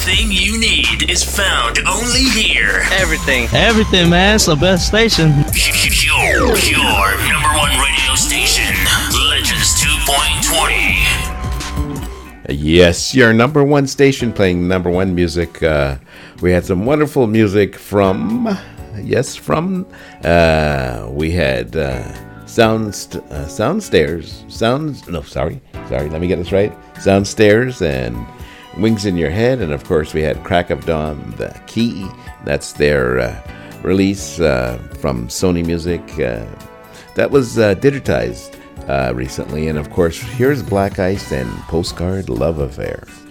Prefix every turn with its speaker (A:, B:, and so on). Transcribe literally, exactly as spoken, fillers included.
A: Thing you need is found only here.
B: Everything.
C: Everything, man. It's the best station.
A: Your, your number one radio station. Legends two point twenty.
D: Yes, your number one station playing number one music. Uh, we had some wonderful music from, yes, from, uh, we had uh, Sound, st- uh, Sound Stairs, Sounds, no, sorry, sorry, let me get this right. Sound Stairs and Wings in Your Head, and of course we had Crack of Dawn, The Key. That's their uh, release uh, from Sony Music. Uh, that was uh, digitized uh, recently, and of course here's Black Ice and Postcard Love Affair.